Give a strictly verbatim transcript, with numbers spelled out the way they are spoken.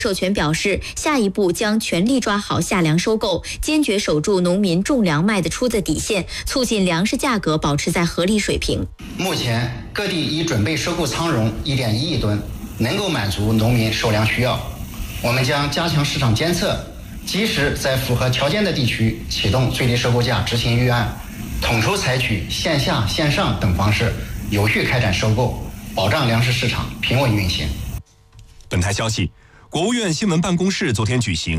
授权表示，下一步将全力抓好下粮收购，坚决守住农民种粮卖得出的底线，促进粮食价格保持在合理水平。 目前各地已准备收购仓容 一点一亿吨，能够满足农民收粮需要。我们将加强市场监测，及时在符合条件的地区启动最低收购价执行预案，统筹采取线下、线上等方式，有序开展收购，保障粮食市场平稳运行。 本台消息，国务院新闻办公室昨天举行